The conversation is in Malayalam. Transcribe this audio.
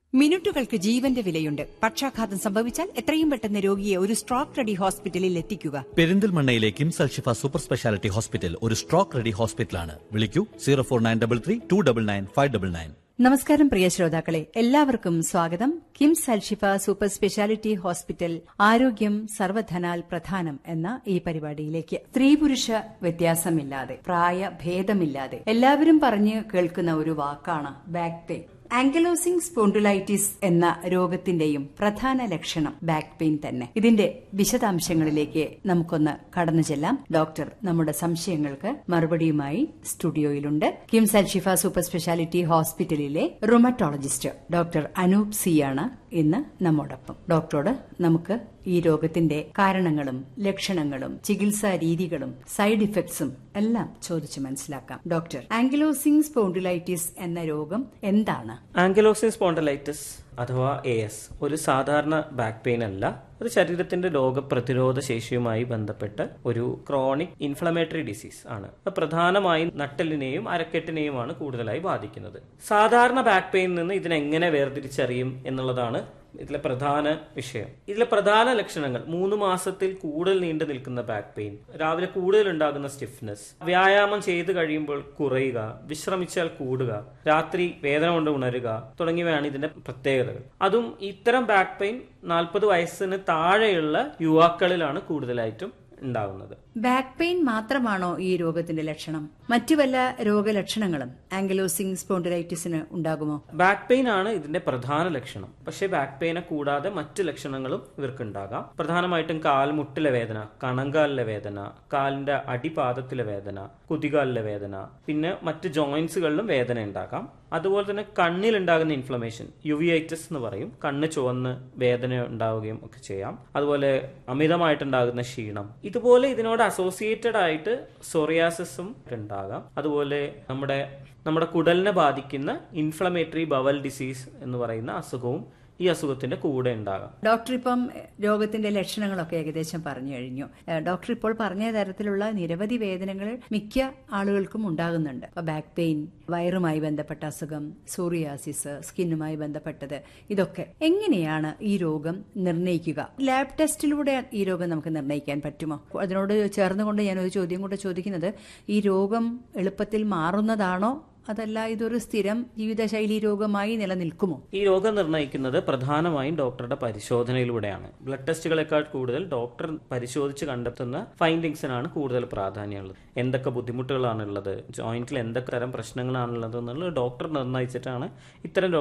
മിനിറ്റുകൾക്ക് ജീവന്റെ വിലയുണ്ട്. പക്ഷാഘാതം സംഭവിച്ചാൽ എത്രയും പെട്ടെന്ന് രോഗിയെ ഒരു സ്ട്രോക്ക് റെഡി ഹോസ്പിറ്റലിൽ എത്തിക്കുക. പെരിന്തൽമണ്ണയിലെ KIMS Alshifa super speciality hospital ഒരു സ്ട്രോക്ക് റെഡി ഹോസ്പിറ്റലാണ്. വിളിക്കൂ 04933 299 599. നമസ്കാരം പ്രിയ ശ്രോതാക്കളെ, എല്ലാവർക്കും സ്വാഗതം. KIMS Alshifa super speciality hospital ആരോഗ്യം സർവധനാൽ പ്രധാനം എന്ന ഈ പരിപാടിയിലേക്ക്. സ്ത്രീ പുരുഷ വ്യത്യാസമില്ലാതെ, പ്രായ ഭേദമില്ലാതെ എല്ലാവരും പറഞ്ഞു കേൾക്കുന്ന ഒരു വാക്കാണ് ബാക്ക് പെയിൻ. ആങ്കിലോസിംഗ് സ്പോണ്ടിലൈറ്റിസ് എന്ന രോഗത്തിന്റെയും പ്രധാന ലക്ഷണം ബാക്ക് പെയിൻ തന്നെ. ഇതിന്റെ വിശദാംശങ്ങളിലേക്ക് നമുക്കൊന്ന് കടന്നു ചെല്ലാം. ഡോക്ടർ നമ്മുടെ സംശയങ്ങൾക്ക് മറുപടിയുമായി സ്റ്റുഡിയോയിലുണ്ട്. കിംസ് അൽഷിഫ സൂപ്പർ സ്പെഷ്യാലിറ്റി ഹോസ്പിറ്റലിലെ റുമറ്റോളജിസ്റ്റ് ഡോക്ടർ അനൂപ് സി ആണ് ഇന്ന് നമ്മോടൊപ്പം. ഡോക്ടറോട് നമുക്ക് ഈ രോഗത്തിന്റെ കാരണങ്ങളും ലക്ഷണങ്ങളും ചികിത്സാ രീതികളും സൈഡ് ഇഫക്ട്സും എല്ലാം ചോദിച്ചു മനസ്സിലാക്കാം. ഡോക്ടർ, ആങ്കിലോസിംഗ് സ്പോണ്ടിലൈറ്റിസ് എന്ന രോഗം എന്താണ്? ആങ്കിലോസിംഗ് സ്പോണ്ടിലൈറ്റിസ് അഥവാ AS ഒരു സാധാരണ ബാക്ക് പെയിൻ അല്ല. ഒരു ശരീരത്തിന്റെ രോഗപ്രതിരോധ ശേഷിയുമായി ബന്ധപ്പെട്ട് ഒരു ക്രോണിക് ഇൻഫ്ലമേറ്ററി ഡിസീസ് ആണ്. പ്രധാനമായും നട്ടെല്ലിനെയും അരക്കെട്ടിനെയുമാണ് കൂടുതലായി ബാധിക്കുന്നത്. സാധാരണ ബാക്ക് പെയിനിൽ നിന്ന് ഇതിനെങ്ങനെ വേർതിരിച്ചറിയും എന്നുള്ളതാണ് ഇതിലെ പ്രധാന വിഷയം. ഇതിലെ പ്രധാന ലക്ഷണങ്ങൾ 3 മാസത്തിൽ കൂടുതൽ നീണ്ടു നിൽക്കുന്ന ബാക്ക് പെയിൻ, രാവിലെ കൂടുതൽ ഉണ്ടാകുന്ന സ്റ്റിഫ്നെസ്, വ്യായാമം ചെയ്ത് കഴിയുമ്പോൾ കുറയുക, വിശ്രമിച്ചാൽ കൂടുക, രാത്രി വേദന കൊണ്ട് ഉണരുക തുടങ്ങിയവയാണ് ഇതിന്റെ പ്രത്യേകതകൾ. അതും ഇത്തരം ബാക്ക് പെയിൻ 40 വയസ്സിന് താഴെയുള്ള യുവാക്കളിലാണ് കൂടുതലായിട്ടും ഉണ്ടാകുന്നത്. ബാക്ക് പെയിൻ മാത്രമാണോ ഈ രോഗത്തിന്റെ ലക്ഷണം? മറ്റു വല്ല രോഗലക്ഷണങ്ങളും ആങ്കിലോസിംഗ് സ്പോണ്ടിലൈറ്റിസിന് ഉണ്ടാകുമോ? ബാക്ക് പെയിൻ ആണ് ഇതിന്റെ പ്രധാന ലക്ഷണം. പക്ഷേ ബാക്ക് പെയിനെ കൂടാതെ മറ്റു ലക്ഷണങ്ങളും ഇവർക്ക് ഉണ്ടാകാം. പ്രധാനമായിട്ടും കാൽമുട്ടിലെ വേദന, കണങ്കാലിലെ വേദന, കാലിന്റെ അടിപാദത്തിലെ വേദന, കുതികാലിലെ വേദന, പിന്നെ മറ്റ് ജോയിന്റ്സുകളിലും വേദന ഉണ്ടാകാം. അതുപോലെ തന്നെ കണ്ണിലുണ്ടാകുന്ന ഇൻഫ്ലമേഷൻ, യുവിഐറ്റിസ് എന്ന് പറയും, കണ്ണ് ചുവന്ന് വേദന ഉണ്ടാവുകയും ഒക്കെ ചെയ്യാം. അതുപോലെ അമിതമായിട്ടുണ്ടാകുന്ന ക്ഷീണം, ഇതുപോലെ ഇതിനോട് അസോസിയേറ്റഡ് ആയിട്ട് സോറിയാസിസും ഉണ്ടാകാം. അതുപോലെ നമ്മുടെ കുടലിനെ ബാധിക്കുന്ന ഇൻഫ്ലമേറ്ററി ബവൽ ഡിസീസ് എന്ന് പറയുന്ന അസുഖവും ഈ അസുഖത്തിന്റെ കൂടെ ഉണ്ടാകാം. ഡോക്ടർ ഇപ്പം രോഗത്തിന്റെ ലക്ഷണങ്ങളൊക്കെ ഏകദേശം പറഞ്ഞു കഴിഞ്ഞു. ഡോക്ടർ ഇപ്പോൾ പറഞ്ഞ തരത്തിലുള്ള നിരവധി വേദനകൾ മിക്ക ആളുകൾക്കും ഉണ്ടാകുന്നുണ്ട്. ഇപ്പൊ ബാക്ക് പെയിൻ, വയറുമായി ബന്ധപ്പെട്ട അസുഖം, സോറിയാസിസ്, സ്കിന്നുമായി ബന്ധപ്പെട്ടത്, ഇതൊക്കെ എങ്ങനെയാണ് ഈ രോഗം നിർണ്ണയിക്കുക? ലാബ് ടെസ്റ്റിലൂടെ ഈ രോഗം നമുക്ക് നിർണ്ണയിക്കാൻ പറ്റുമോ? അതിനോട് ചേർന്നുകൊണ്ട് ഞാൻ ഒരു ചോദ്യം കൂടെ ചോദിക്കുന്നത്, ഈ രോഗം എളുപ്പത്തിൽ മാറുന്നതാണോ അതല്ല ഇതൊരു സ്ഥിരം ജീവിതശൈലി രോഗമായി നിലനിൽക്കുമോ? ഈ രോഗം നിർണ്ണയിക്കുന്നത് പ്രധാനമായും ഡോക്ടറുടെ പരിശോധനയിലൂടെയാണ്. ബ്ലഡ് ടെസ്റ്റുകളെക്കാൾ കൂടുതൽ ഡോക്ടർ പരിശോധിച്ച് കണ്ടെത്തുന്ന ഫൈൻഡിങ്സിനാണ് കൂടുതൽ പ്രാധാന്യമുള്ളത്. എന്തൊക്കെ ബുദ്ധിമുട്ടുകളാണുള്ളത്, ജോയിന്റിൽ എന്തൊക്കെ തരം പ്രശ്നങ്ങളാണുള്ളത് എന്നുള്ളത് ഡോക്ടർ നിർണ്ണയിച്ചിട്ടാണ് ഇത്തരം